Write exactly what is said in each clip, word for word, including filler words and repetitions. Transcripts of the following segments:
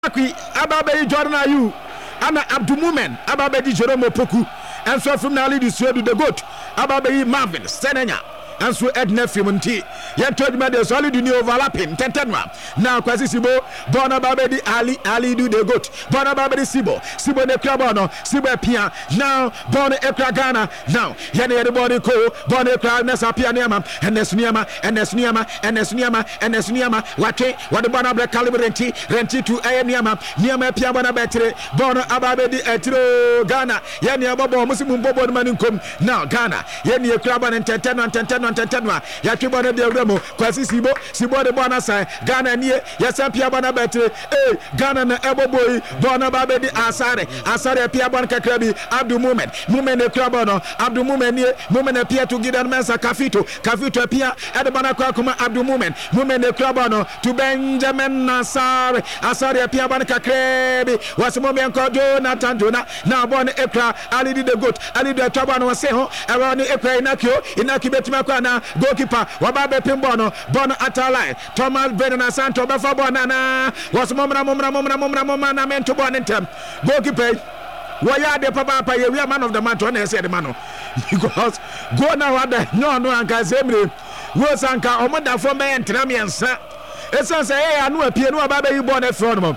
Akwi Ababe Jordan Ayu Ana Abdumumen Ababe Jerome Poku and so from Nali Suedu the goat Ababe Marvin Senenya and so Edna Fimonti yet told me there's only the new overlapping Tentenwa now Kwasi Sibo Bona Babedi Ali Ali do the goat Bona Babedi Sibo Sibo de Krabono Sibo Pia now Bona Ekra Ghana now Yene the body ko Bona Ekra Nessa Pianema and Nesniama and Nesniama and Nesniama and Nesniama Wate what the Bona Black Caliber Renti Renti to Ayaniama Niama Pia Bona Betre Bona Ababedi Etro Ghana Yene Bobo Musimu Bobo Manunkum now Ghana Yene Kraban and Tentenwa and Tentenwa Tentenwa Yakibona de Remo Kwasi Sibo Sibo de Bona Sai Ghana nie Yesa Pia Bona Betre eh Ghana na Ebo Boy Bona Babedi Asare Asare Pia Bona Kakrabi Abdu Mumen Mumen de Krabono Abdu Mumen nie Mumen de Pia to Gidan Mensa Kafito Kafito Pia Edebana Kwa Kuma Abdu Mumen Mumen de Krabono to Benjamin Asare Asare Pia Bona Kakrabi Wasimomen Ko Jonathan Jona na Bona Ekra Ali the goat Ali the Krabono was say ho around Ekra Inakio Inaki Betima Kwa na goalkeeper Wababe Pimbono Bono Atalai Thomas Benana Santo Befa Bonana was Momra Momra Momra Momra Momana Mento Bonentem goalkeeper Waya de Papa we are man of the match when I said the man because go now ada no no anka semre was anka omoda for me entramiensa esa say eh anu apie no Ababe yi bon e front mo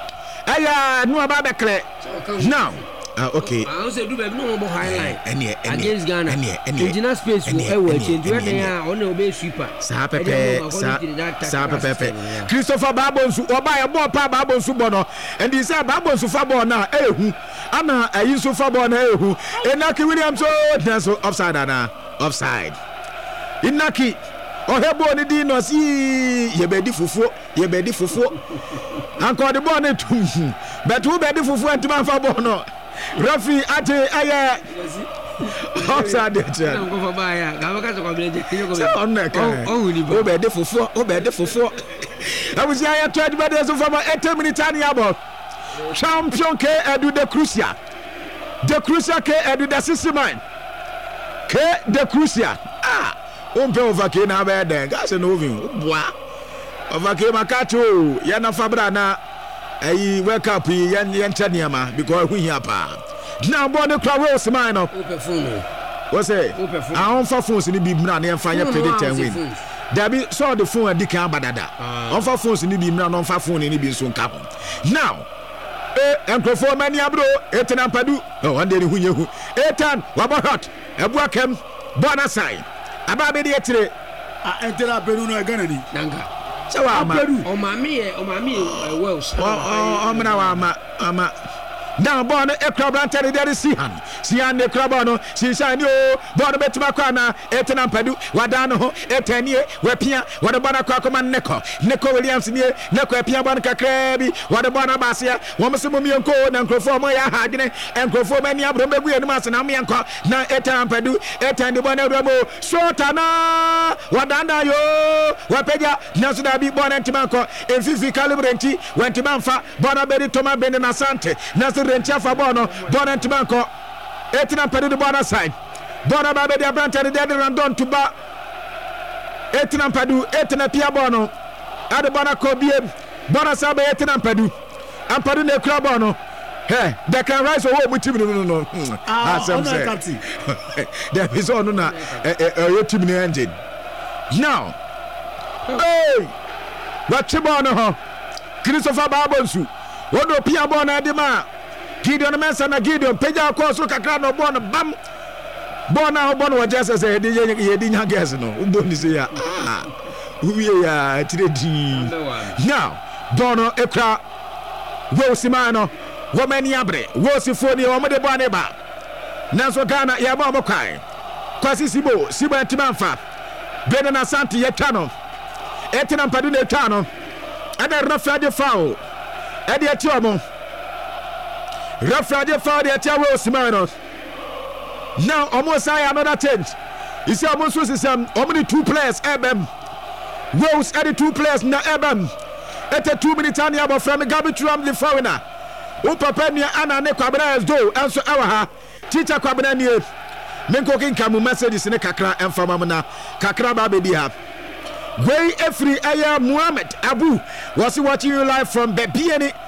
aya no Ababe kle now Ah, okay. I also do baby no more highlight. Any any against Ghana. Any any Engineer space will ever change. You are on the obey sweeper. Sa pepe sa pepe. Christopher Babonsu oba e bo pa Babonsu bono. And he say Babonsu fa bo na ehu. Ana ayisu fa bo na ehu. Enaki Williams so so offside na offside. Inaki ohebo ni di no si yebedi fufuo yebedi fufuo. Anko de bo na tum. But who bedi fufuo antuma fa bo no. Rafi ate aya offside the chair. Go for buy. Ga ka so kwabele. So on na ka. O be de fufuo, o be de fufuo. I was here twenty minutes so for eighty minutes ani abo. Champion K Edu de Crucia. De Crucia K Edu de Sisiman. K de Crucia. Ah, on pe over K na be den. Ga se no vin. Boa. Over K makacho. Ya na fabra na ayi wake up yan yan taniama because hu here pa now born the crowd was mine up what's say I on for phones ni bi mra na yan fa ya predict and win there be saw the phone adi kan badada on for phones ni bi mra na on for phone ni bi nso nka now eh enkrofo mani abro etan padu oh one day hu ye hu etan wabo hot ebuakem bonasai ababe de etire a entera peru no Ghana ni nanga Sawa ama o mami e o mami e Welsh o o mna wa ama ama now born e crab tell there see han see han the crab no see shine o born betima kwa na etena padu wadano ho etanie wapia wade bona kwa koma neko neko Williams nie neko apia bona kakra bi wade bona basia wo mse momi enko na nkrofo mo ya hadene enkrofo mani abro begu enu ase na mo enko na etena padu etende bona remo sotana wadanda yo wapeja naso da bi bona ntima ko enfifi calibrenti wantima mfa bona bedi toma bende na sante naso rentia fa bono bona ntima ko etina padu de bona side bona ba be dia branta de de randon to ba etina padu etina pia bono ade bona ko bie bona sa be etina padu ampadu ne kura bono hey they can rise over with team no no no ah some say there is on na your team ne engine now hey what bono ho Christopher Babonsu wodo pia bono ade ma Gideon Mensa na Gideon peja ko so kakra no bono bam bona bono wa just say de ye di nya gas no uboni say ya ah uye ya tredi now bono ekra wo simano wo mani abre wo sifoni wo de bono ba nanso Ghana ya ba mo kwai kwasi sibo sibo entimanfa bene na santi ye tano etina mpadu ne tano ada rafa de fao ade atiomo Rafael found the Tiago Simanos. Now almost I another change. You see almost was some only two players Ebem. Rose added two players na Ebem. At a two minute time about from Gabi Tram the foreigner. Upapenia Anna ne Kwabena do also our teacher Kwabena ni Menko kin kamu messages ne kakra enfamamna kakra ba be dia. Way every aya Muhammad Abu was watching you live from Bebieni